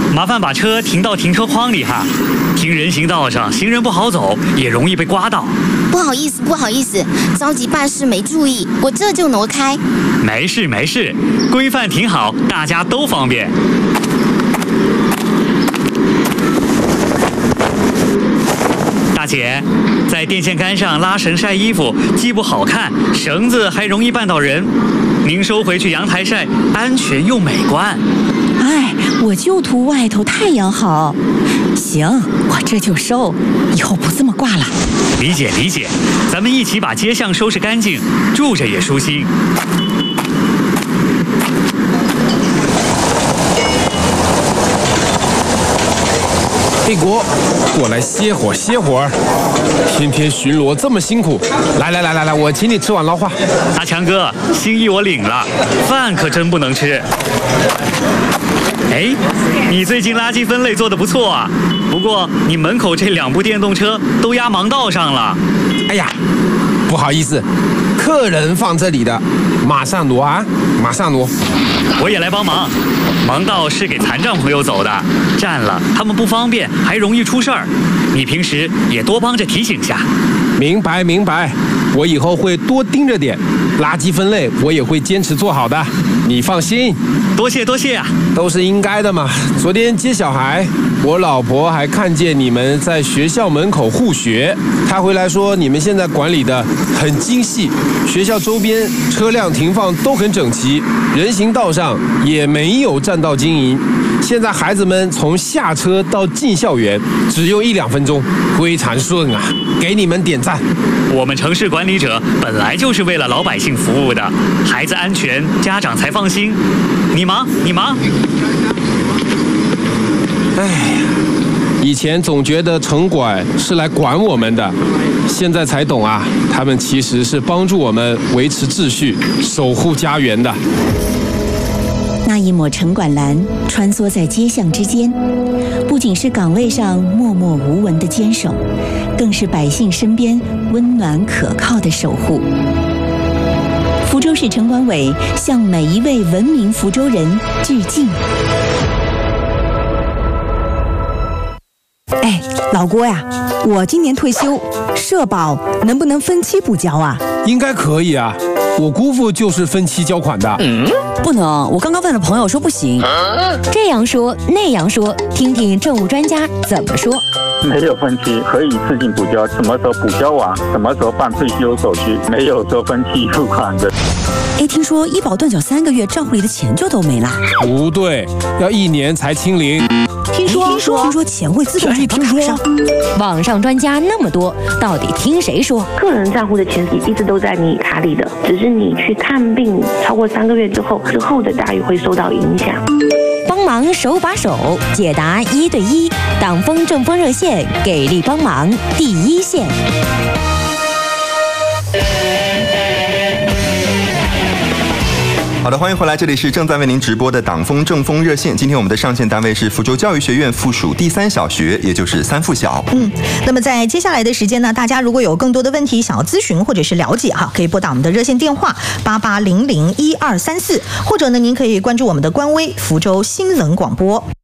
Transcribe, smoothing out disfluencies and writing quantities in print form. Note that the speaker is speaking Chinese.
麻烦把车停到停车框里哈。停人行道上，行人不好走，也容易被刮到。 不好意思，着急办事没注意，我这就挪开。 没事，规范停好，大家都方便。大姐，在电线杆上拉绳晒衣服，既不好看，绳子还容易绊到人。您收回去阳台晒，安全又美观。 哎，我就图外头太阳好。行，我这就收，以后不这么挂了。 理解，咱们一起把街巷收拾干净，住着也舒心。 黑国，过来歇会儿。天天巡逻这么辛苦，来，我请你吃碗捞话。 阿强哥，心意我领了，饭可真不能吃。哎，你最近垃圾分类做得不错啊，不过你门口这2部电动车都压盲道上了。 哎呀，不好意思，客人放这里的，马上挪啊，马上挪。 我也来帮忙，盲道是给残障朋友走的，占了他们不方便，还容易出事儿。你平时也多帮着提醒下。 明白，我以后会多盯着点，垃圾分类我也会坚持做好的，你放心。 多谢啊， 都是应该的嘛。昨天接小孩，我老婆还看见你们在学校门口护学，她回来说你们现在管理的很精细，学校周边车辆停放都很整齐，人行道上也没有占道经营。现在孩子们从下车到进校园只用1-2分钟，非常顺啊，给你们点赞。 我们城市管理者本来就是为了老百姓服务的，孩子安全，家长才放心。你忙。 哎呀，以前总觉得城管是来管我们的，现在才懂啊，他们其实是帮助我们维持秩序，守护家园的。 那一抹城管蓝穿梭在街巷之间，不仅是岗位上默默无闻的坚守，更是百姓身边温暖可靠的守护。福州市城管委向每一位文明福州人致敬。 哎，老郭呀，我今年退休，社保能不能分期补交啊？ 应该可以啊，我姑父就是分期交款的。 不能，我刚刚问了朋友说不行。 这样说那样说，听听政务专家怎么说。 没有分期，可以一次性补交，什么时候补交完，什么时候办退休手续，没有说分期付款的。 哎，听说医保断缴3个月，账户里的钱就都没了。 不对，要1年才清零。 听说钱会自动转到卡上。 网上专家那么多，到底听谁说？ 个人账户的钱一直都在你卡里的，只是你去看病超过3个月之后的待遇会受到影响。 帮忙手把手解答1对1，党风政风热线给力帮忙第一线。 好的，欢迎回来，这里是正在为您直播的党风政风热线。今天我们的上线单位是福州教育学院附属第3小学，也就是3附小。 那么在接下来的时间呢，大家如果有更多的问题想要咨询或者是了解哈，可以拨打我们的热线电话88001234，或者呢您可以关注我们的官微福州新闻广播。